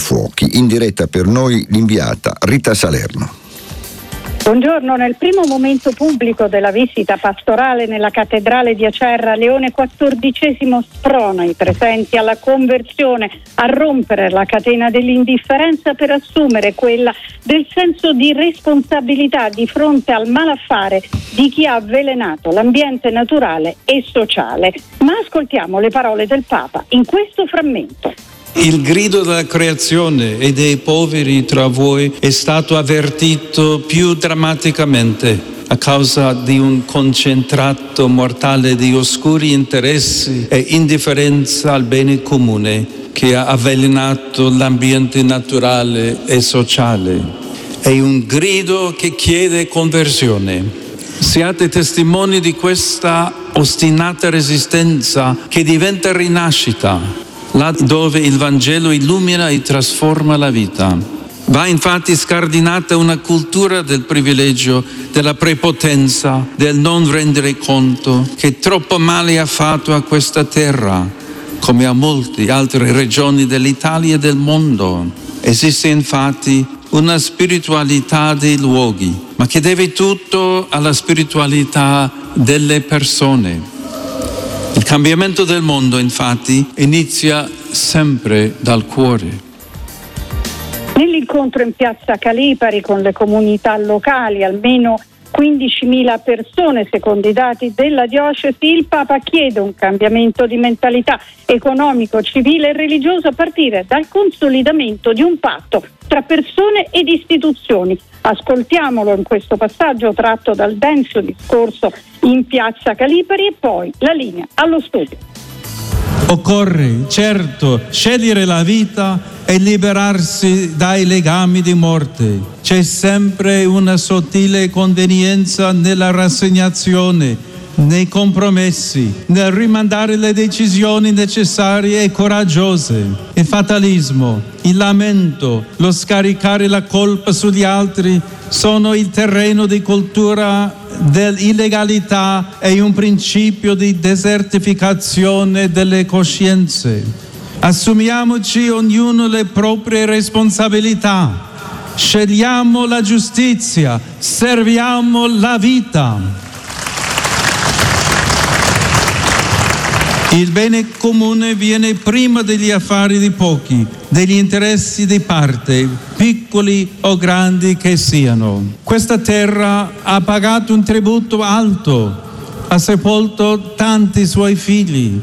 fuochi. In diretta per noi l'inviata Rita Salerno. Buongiorno. Nel primo momento pubblico della visita pastorale nella cattedrale di Acerra, Leone XIV sprona i presenti alla conversione, a rompere la catena dell'indifferenza per assumere quella del senso di responsabilità di fronte al malaffare di chi ha avvelenato l'ambiente naturale e sociale. Ma ascoltiamo le parole del Papa in questo frammento. Il grido della creazione e dei poveri tra voi è stato avvertito più drammaticamente a causa di un concentrato mortale di oscuri interessi e indifferenza al bene comune che ha avvelenato l'ambiente naturale e sociale. È un grido che chiede conversione. Siate testimoni di questa ostinata resistenza che diventa rinascita, là dove il Vangelo illumina e trasforma la vita. Va infatti scardinata una cultura del privilegio, della prepotenza, del non rendere conto, che troppo male ha fatto a questa terra, come a molte altre regioni dell'Italia e del mondo. Esiste infatti una spiritualità dei luoghi, ma che deve tutto alla spiritualità delle persone. Il cambiamento del mondo, infatti, inizia sempre dal cuore. Nell'incontro in piazza Calipari con le comunità locali, almeno 15.000 persone secondo i dati della diocesi, il Papa chiede un cambiamento di mentalità economico, civile e religioso a partire dal consolidamento di un patto tra persone ed istituzioni. Ascoltiamolo in questo passaggio tratto dal denso discorso in piazza Calipari e poi la linea allo studio. Occorre, certo, scegliere la vita e liberarsi dai legami di morte. C'è sempre una sottile convenienza nella rassegnazione, nei compromessi, nel rimandare le decisioni necessarie e coraggiose. Il fatalismo, il lamento, lo scaricare la colpa sugli altri sono il terreno di cultura dell'illegalità e un principio di desertificazione delle coscienze. Assumiamoci ognuno le proprie responsabilità, scegliamo la giustizia, serviamo la vita. Il bene comune viene prima degli affari di pochi, degli interessi di parte, piccoli o grandi che siano. Questa terra ha pagato un tributo alto, ha sepolto tanti suoi figli.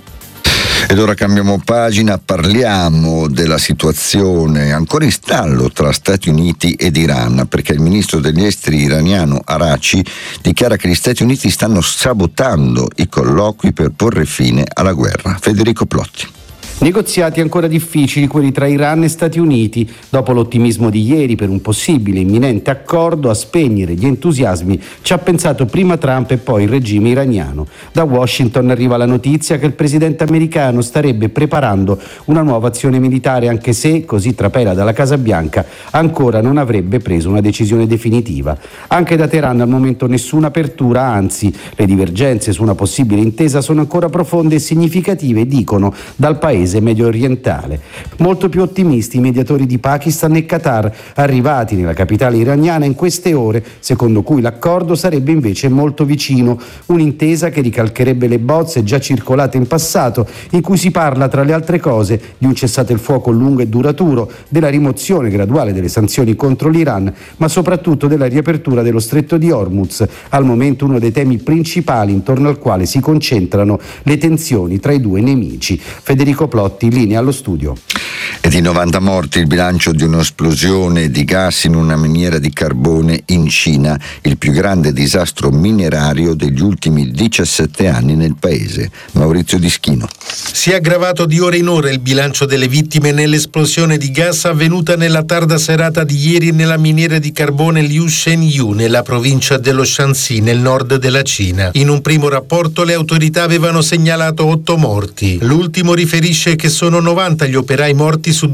Ed ora cambiamo pagina, parliamo della situazione ancora in stallo tra Stati Uniti ed Iran, perché il ministro degli esteri iraniano Araghchi dichiara che gli Stati Uniti stanno sabotando i colloqui per porre fine alla guerra. Federico Plotti. Negoziati ancora difficili quelli tra Iran e Stati Uniti, dopo l'ottimismo di ieri per un possibile imminente accordo. A spegnere gli entusiasmi ci ha pensato prima Trump e poi il regime iraniano. Da Washington arriva la notizia che il presidente americano starebbe preparando una nuova azione militare, anche se, così trapela dalla Casa Bianca, ancora non avrebbe preso una decisione definitiva. Anche da Teheran al momento nessuna apertura, anzi le divergenze su una possibile intesa sono ancora profonde e significative, dicono dal paese medio orientale. Molto più ottimisti i mediatori di Pakistan e Qatar, arrivati nella capitale iraniana in queste ore, secondo cui l'accordo sarebbe invece molto vicino, un'intesa che ricalcherebbe le bozze già circolate in passato, in cui si parla tra le altre cose di un cessate il fuoco lungo e duraturo, della rimozione graduale delle sanzioni contro l'Iran, ma soprattutto della riapertura dello stretto di Hormuz, al momento uno dei temi principali intorno al quale si concentrano le tensioni tra i due nemici. Federico Plotti, in linea allo studio. E di 90 morti il bilancio di un'esplosione di gas in una miniera di carbone in Cina, il più grande disastro minerario degli ultimi 17 anni nel paese. Maurizio Dischino. Si è aggravato di ora in ora il bilancio delle vittime nell'esplosione di gas avvenuta nella tarda serata di ieri nella miniera di carbone Liu Shenyu, nella provincia dello Shanxi, nel nord della Cina. In un primo rapporto le autorità avevano segnalato 8 morti. L'ultimo riferisce dice che sono 90 gli operai morti su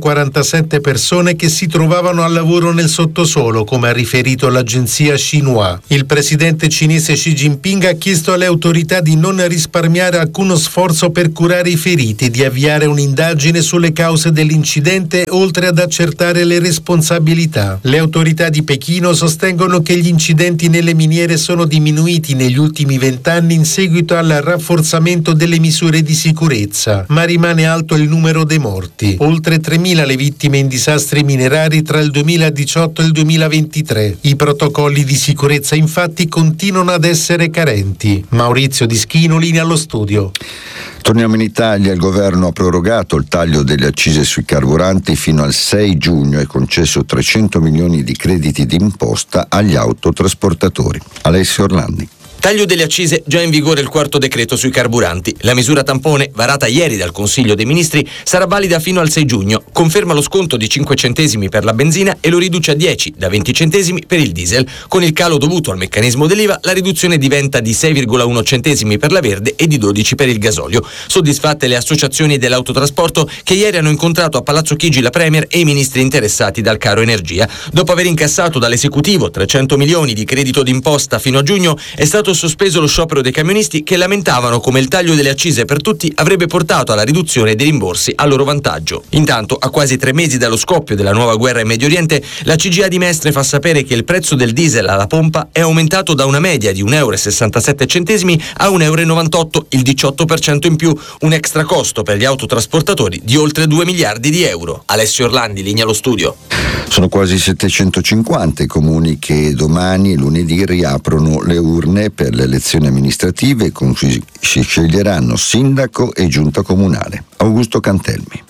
247 persone che si trovavano al lavoro nel sottosuolo, come ha riferito l'agenzia Xinhua. Il presidente cinese Xi Jinping ha chiesto alle autorità di non risparmiare alcuno sforzo per curare i feriti e di avviare un'indagine sulle cause dell'incidente, oltre ad accertare le responsabilità. Le autorità di Pechino sostengono che gli incidenti nelle miniere sono diminuiti negli ultimi 20 anni in seguito al rafforzamento delle misure di sicurezza, ma rimane alto il numero dei morti. Oltre 3.000 le vittime in disastri minerari tra il 2018 e il 2023. I protocolli di sicurezza infatti continuano ad essere carenti. Maurizio Dischino, linea allo studio. Torniamo in Italia. Il governo ha prorogato il taglio delle accise sui carburanti fino al 6 giugno e concesso 300 milioni di crediti d'imposta agli autotrasportatori. Alessio Orlandi. Taglio delle accise già in vigore il quarto decreto sui carburanti. La misura tampone, varata ieri dal Consiglio dei Ministri, sarà valida fino al 6 giugno. Conferma lo sconto di 5 centesimi per la benzina e lo riduce a 10, da 20 centesimi per il diesel. Con il calo dovuto al meccanismo dell'IVA, la riduzione diventa di 6,1 centesimi per la verde e di 12 per il gasolio. Soddisfatte le associazioni dell'autotrasporto che ieri hanno incontrato a Palazzo Chigi la Premier e i ministri interessati dal caro energia. Dopo aver incassato dall'esecutivo 300 milioni di credito d'imposta fino a giugno, è stato sospeso lo sciopero dei camionisti che lamentavano come il taglio delle accise per tutti avrebbe portato alla riduzione dei rimborsi a loro vantaggio. Intanto, a quasi 3 mesi dallo scoppio della nuova guerra in Medio Oriente, la CGIA di Mestre fa sapere che il prezzo del diesel alla pompa è aumentato da una media di 1,67 € a 1,98 €, il 18% in più, un extra costo per gli autotrasportatori di oltre 2 miliardi di euro. Alessio Orlandi, linea allo studio. Sono quasi 750 i comuni che domani, lunedì, riaprono le urne per le elezioni amministrative con cui si sceglieranno sindaco e giunta comunale. Augusto Cantelmi.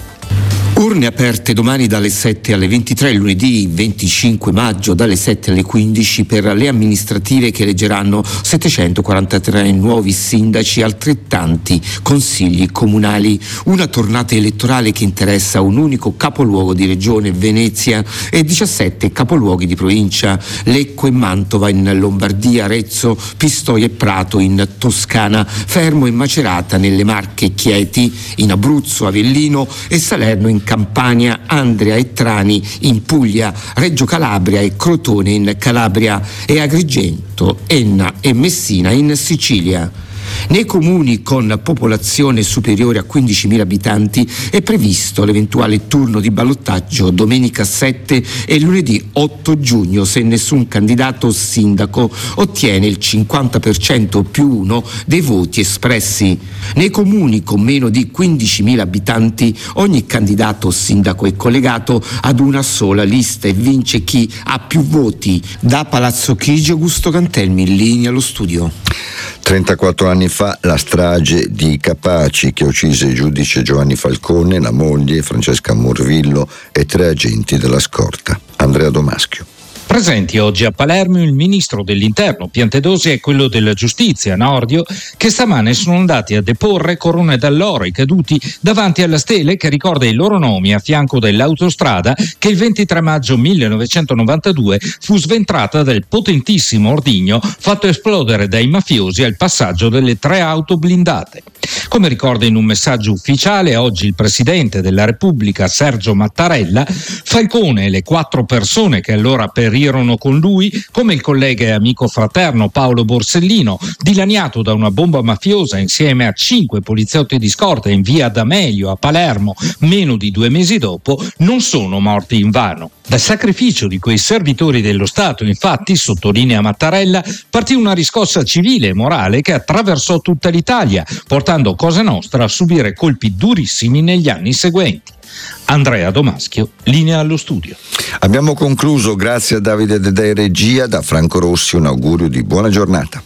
Urne aperte domani dalle 7 alle 23, lunedì 25 maggio dalle 7 alle 15 per le amministrative che eleggeranno 743 nuovi sindaci e altrettanti consigli comunali. Una tornata elettorale che interessa un unico capoluogo di regione, Venezia, e 17 capoluoghi di provincia, Lecco e Mantova in Lombardia, Arezzo, Pistoia e Prato in Toscana, Fermo e Macerata nelle Marche, Chieti in Abruzzo, Avellino e Salerno in Campania, Andria e Trani in Puglia, Reggio Calabria e Crotone in Calabria e Agrigento, Enna e Messina in Sicilia. Nei comuni con popolazione superiore a 15.000 abitanti è previsto l'eventuale turno di ballottaggio domenica 7 e lunedì 8 giugno se nessun candidato sindaco ottiene il 50% più 1 dei voti espressi. Nei comuni con meno di 15.000 abitanti ogni candidato sindaco è collegato ad una sola lista e vince chi ha più voti. Da Palazzo Chigi, Augusto Cantelmi, in linea allo studio. 34 anni fa la strage di Capaci che uccise il giudice Giovanni Falcone, la moglie Francesca Morvillo e 3 agenti della scorta. Andrea Domaschio. Presenti oggi a Palermo il ministro dell'Interno Piantedosi e quello della Giustizia Nordio, che stamane sono andati a deporre corone d'alloro ai caduti davanti alla stele che ricorda i loro nomi a fianco dell'autostrada che il 23 maggio 1992 fu sventrata dal potentissimo ordigno fatto esplodere dai mafiosi al passaggio delle 3 auto blindate. Come ricorda in un messaggio ufficiale oggi il Presidente della Repubblica Sergio Mattarella, Falcone e le 4 persone che allora perirono con lui, come il collega e amico fraterno Paolo Borsellino, dilaniato da una bomba mafiosa insieme a 5 poliziotti di scorta in via D'Amelio a Palermo meno di 2 mesi dopo, non sono morti invano. Dal sacrificio di quei servitori dello Stato, infatti, sottolinea Mattarella, partì una riscossa civile e morale che attraversò tutta l'Italia, portando Cosa Nostra a subire colpi durissimi negli anni seguenti. Andrea Domaschio, linea allo studio. Abbiamo concluso, grazie a Davide Dedei regia, da Franco Rossi un augurio di buona giornata.